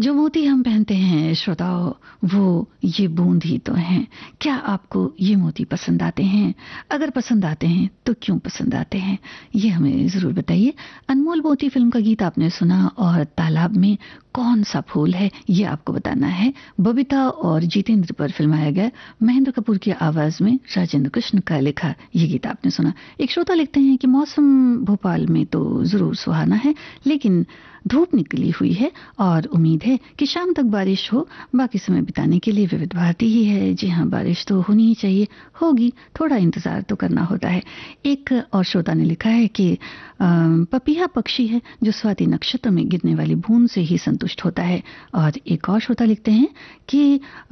जो मोती हम पहनते हैं श्रोताओं, वो ये बूंद ही तो हैं। क्या आपको ये मोती पसंद आते हैं? अगर पसंद आते हैं तो क्यों पसंद आते हैं, ये हमें जरूर बताइए। अनमोल मोती फिल्म का गीत आपने सुना, और तालाब में कौन सा फूल है ये आपको बताना है। बबीता और जितेंद्र पर फिल्माया गया, महेंद्र कपूर की आवाज में राजेंद्र कृष्ण का लिखा ये गीत आपने सुना। एक श्रोता लिखते हैं कि मौसम भोपाल में तो जरूर सुहाना है, लेकिन धूप निकली हुई है और उम्मीद है कि शाम तक बारिश हो। बाकी समय बिताने के लिए विविध भारती ही है। जी हाँ, बारिश तो होनी ही चाहिए, होगी, थोड़ा इंतजार तो करना होता है। एक और श्रोता ने लिखा है कि पपीहा पक्षी है जो स्वाति नक्षत्र में गिरने वाली बूंद से ही संतुष्ट होता है। और एक और श्रोता लिखते हैं कि